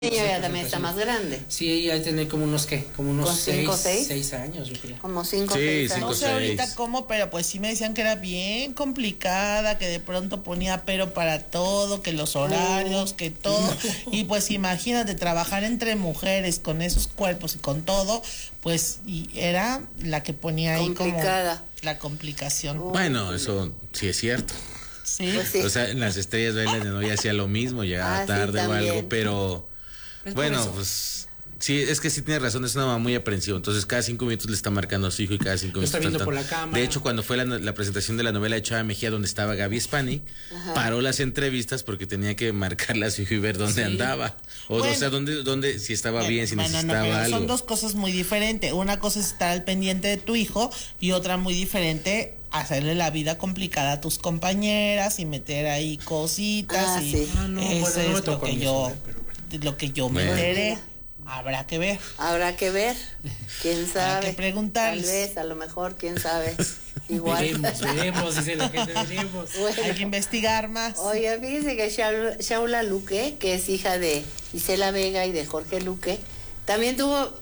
Ella ya también está más grande. Sí, ella debe tener como unos, ¿qué? Como unos seis años, yo creo. Como 5 o Sí, 6 años. cinco, No sé ahorita cómo, pero pues sí me decían que era bien complicada, que de pronto ponía pero para todo, que los horarios, que todo. Y pues imagínate, trabajar entre mujeres con esos cuerpos y con todo, pues y era la que ponía ahí Complicada. como la complicación. Bueno, eso sí es cierto. Sí. Pues sí. O sea, en las estrellas bailan de novia hacía lo mismo, llegaba Sí, tarde o también. algo, pero Pues bueno, por eso. pues sí, es que sí tiene razón, es una mamá muy aprensiva. Entonces cada 5 minutos le está marcando a su hijo y cada 5 Lo está minutos viendo por faltan. la cámara. De hecho, cuando fue la presentación de la novela de Chava Mejía, donde estaba Gaby Spanik, paró las entrevistas porque tenía que marcarle a su hijo y ver dónde andaba. O sea, dónde, si estaba bien, si necesitaba pero algo. son dos cosas muy diferentes. Una cosa es estar al pendiente de tu hijo y otra muy diferente, hacerle la vida complicada a tus compañeras y meter ahí cositas. Sí. No, eso bueno, no me es lo tocó a que mí yo, eso, pero bueno. lo que yo me Bueno. enteré. Habrá que ver. Habrá que ver. ¿Quién sabe? Habrá que preguntarles. Tal vez, a lo mejor, quién sabe. Igual. Veremos, dice la gente, veremos. Bueno. Hay que investigar más. Oye, fíjense que Shaula Luque, que es hija de Isela Vega y de Jorge Luque, también tuvo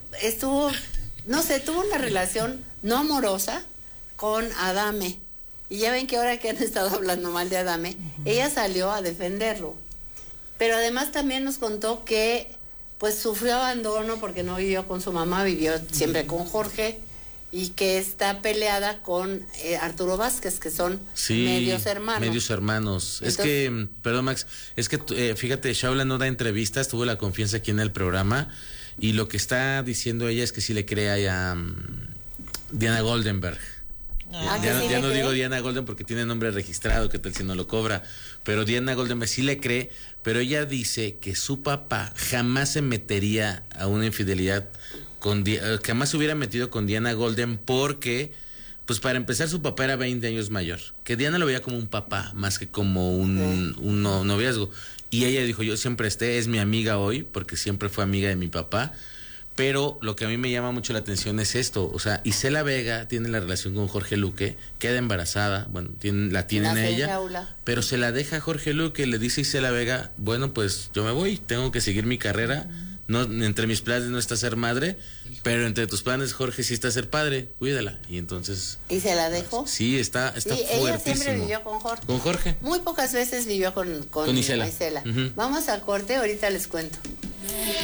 una relación no amorosa con Adame. Y ya ven que ahora que han estado hablando mal de Adame, ella salió a defenderlo. Pero además también nos contó que pues sufrió abandono porque no vivió con su mamá, vivió siempre con Jorge, y que está peleada con Arturo Vázquez, que son medios hermanos. Medios hermanos. Entonces, es que, perdón Max, es que fíjate, Shaula no da entrevistas, tuvo la confianza aquí en el programa, y lo que está diciendo ella es que sí le cree a Diana Goldenberg. Ya no digo Diana Golden porque tiene nombre registrado, que tal si no lo cobra, pero Diana Goldenberg sí le cree, pero ella dice que su papá jamás se metería a una infidelidad jamás se hubiera metido con Diana Golden porque, pues para empezar, su papá era 20 años mayor, que Diana lo veía como un papá más que como un noviazgo, y ella dijo, yo siempre es mi amiga hoy porque siempre fue amiga de mi papá. Pero lo que a mí me llama mucho la atención es esto, o sea, Isela Vega tiene la relación con Jorge Luque, queda embarazada, bueno, la tienen a ella, pero se la deja a Jorge Luque, le dice Isela Vega, bueno, pues yo me voy, tengo que seguir mi carrera, no, entre mis planes no está ser madre, pero entre tus planes, Jorge, sí está ser padre, cuídala, y entonces... ¿Y se la dejó? Sí, está fuertísimo. Ella siempre vivió con Jorge. ¿Con Jorge? Muy pocas veces vivió con Isela. Isela. Vamos a corte, ahorita les cuento.